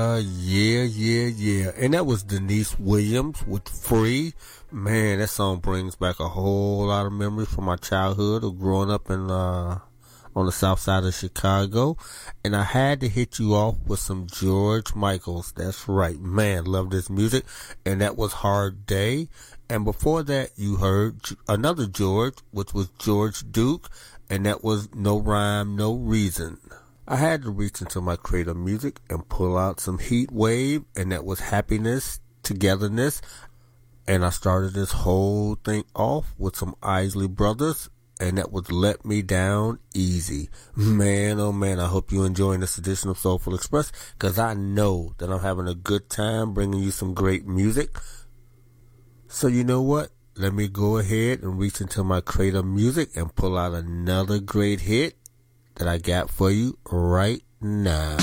Yeah. And that was Denise Williams with Free. Man, that song brings back a whole lot of memories from my childhood of growing up in on the south side of Chicago. And I had to hit you off with some George Michaels. That's right. Man, love this music. And that was Hard Day. And before that, you heard another George, which was George Duke. And that was No Rhyme, No Reason. I had to reach into my creative music and pull out some Heat Wave, and that was Happiness, Togetherness. And I started this whole thing off with some Isley Brothers, and that was Let Me Down Easy. Man, oh man, I hope you're enjoying this edition of Soulful Express, because I know that I'm having a good time bringing you some great music. So you know what? Let me go ahead and reach into my creative music and pull out another great hit that I got for you right now.